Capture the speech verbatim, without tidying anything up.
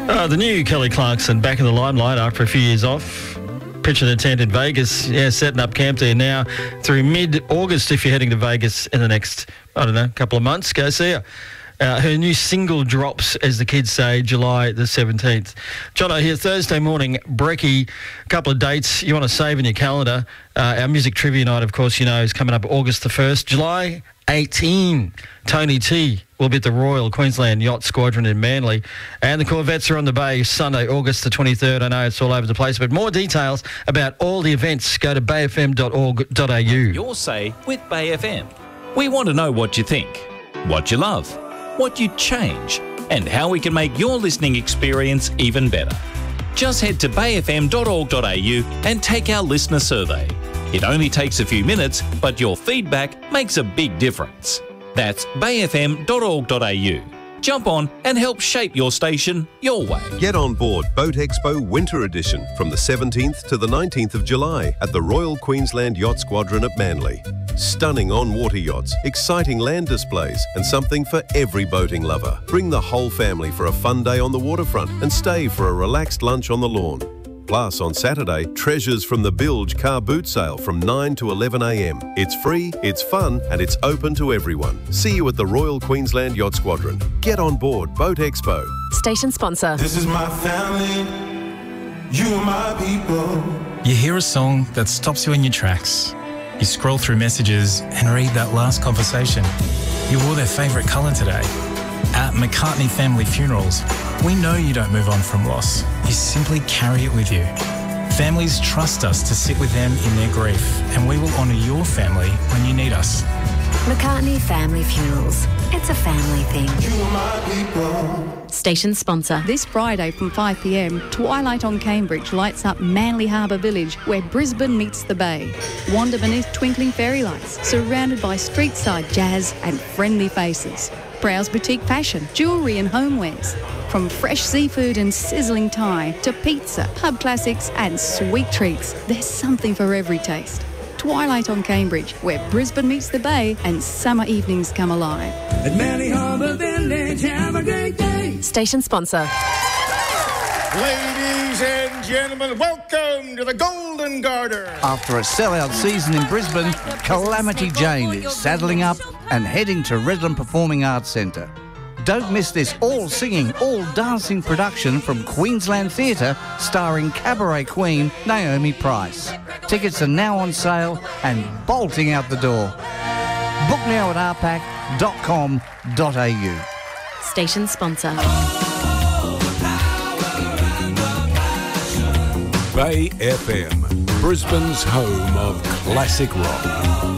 Uh, the new Kelly Clarkson back in the limelight after a few years off. Pitching a tent in Vegas, yeah, setting up camp there now through mid-August if you're heading to Vegas in the next, I don't know, couple of months. Go see her. Uh, her new single drops, as the kids say, July the seventeenth. Jono here, Thursday morning, Brekkie, a couple of dates you want to save in your calendar. Uh, our music trivia night, of course, you know, is coming up August the first. July eighteenth, Tony T will be at the Royal Queensland Yacht Squadron in Manly. And the Corvettes are on the bay Sunday, August the twenty-third. I know it's all over the place, but more details about all the events, go to bay f m dot org dot a u. Your say with Bay F M. We want to know what you think, what you love, what you'd change, and how we can make your listening experience even better. Just head to bay f m dot org dot a u and take our listener survey. It only takes a few minutes, but your feedback makes a big difference. That's bay f m dot org dot a u. Jump on and help shape your station your way. Get on board Boat Expo Winter Edition from the seventeenth to the nineteenth of July at the Royal Queensland Yacht Squadron at Manly. Stunning on-water yachts, exciting land displays, and something for every boating lover. Bring the whole family for a fun day on the waterfront and stay for a relaxed lunch on the lawn. Plus, on Saturday, treasures from the Bilge car boot sale from nine to eleven a m. It's free, it's fun, and it's open to everyone. See you at the Royal Queensland Yacht Squadron. Get on board Boat Expo. Station sponsor. This is my family, you are my people. You hear a song that stops you in your tracks. You scroll through messages and read that last conversation. You wore their favourite colour today. At McCartney Family Funerals, we know you don't move on from loss. You simply carry it with you. Families trust us to sit with them in their grief, and we will honour your family when you need us. McCartney Family Funerals. It's a family thing. You are my people. Station sponsor. This Friday from five p m, Twilight on Cambridge lights up Manly Harbour Village, where Brisbane meets the bay. Wander beneath twinkling fairy lights, surrounded by street-side jazz and friendly faces. Browse boutique fashion, jewellery and homewares. From fresh seafood and sizzling Thai to pizza, pub classics and sweet treats, there's something for every taste. Twilight on Cambridge, where Brisbane meets the bay and summer evenings come alive. At Manly Harbour Village, have a great day. Station sponsor. Ladies and gentlemen, welcome to the Golden Garter. After a sellout season in Brisbane, Calamity Jane is saddling up and heading to Redland Performing Arts Centre. Don't miss this all-singing, all-dancing production from Queensland Theatre starring cabaret queen Naomi Price. Tickets are now on sale and bolting out the door. Book now at r pac dot com dot a u. Station sponsor. Bay F M, Brisbane's home of classic rock.